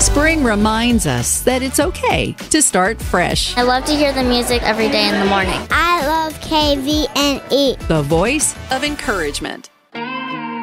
Spring reminds us that it's okay to start fresh. I love to hear the music every day in the morning. I love KVNE. The voice of encouragement.